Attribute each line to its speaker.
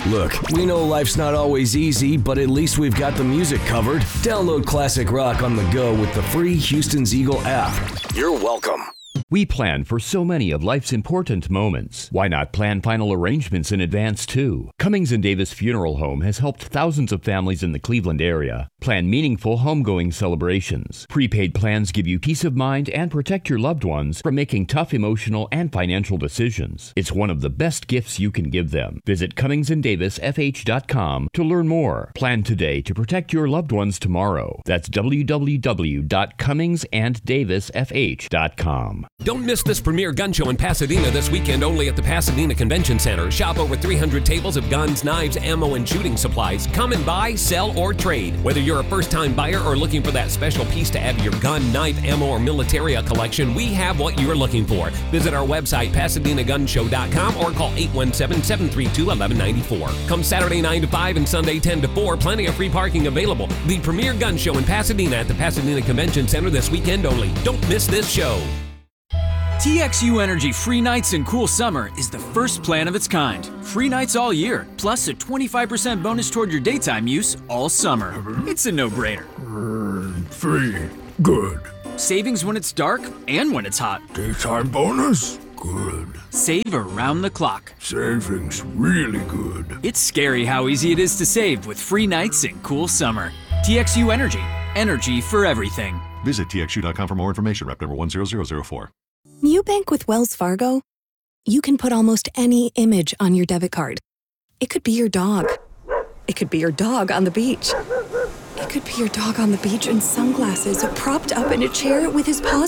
Speaker 1: Look, we know life's not always easy, but at least we've got the music covered. Download classic rock on the go with the free Houston's Eagle app. You're welcome.
Speaker 2: We plan for so many of life's important moments. Why not plan final arrangements in advance, too? Cummings & Davis Funeral Home has helped thousands of families in the Cleveland area plan meaningful homegoing celebrations. Prepaid plans give you peace of mind and protect your loved ones from making tough emotional and financial decisions. It's one of the best gifts you can give them. Visit CummingsandDavisFH.com to learn more. Plan today to protect your loved ones tomorrow. That's www.CummingsandDavisFH.com.
Speaker 3: Don't miss this premier gun show in Pasadena this weekend only at the Pasadena Convention Center. Shop over 300 tables of guns, knives, ammo, and shooting supplies. Come and buy, sell, or trade. Whether you're a first-time buyer or looking for that special piece to add to your gun, knife, ammo, or militaria collection, we have what you're looking for. Visit our website, PasadenaGunShow.com, or call 817-732-1194. Come Saturday 9 to 5 and Sunday 10 to 4. Plenty of free parking available. The premier gun show in Pasadena at the Pasadena Convention Center this weekend only. Don't miss this show.
Speaker 4: TXU Energy Free Nights and Cool Summer is the first plan of its kind. Free nights all year, plus a 25% bonus toward your daytime use all summer. It's a no-brainer.
Speaker 5: Free. Good.
Speaker 4: Savings when it's dark and when it's hot.
Speaker 5: Daytime bonus? Good.
Speaker 4: Save around the clock.
Speaker 5: Savings really good.
Speaker 4: It's scary how easy it is to save with free nights and cool summer. TXU Energy. Energy for everything.
Speaker 6: Visit TXU.com for more information. Rep number 10004.
Speaker 7: You bank with Wells Fargo? You can put almost any image on your debit card. It could be your dog. It could be your dog on the beach. It could be your dog on the beach in sunglasses, propped up in a chair with his paws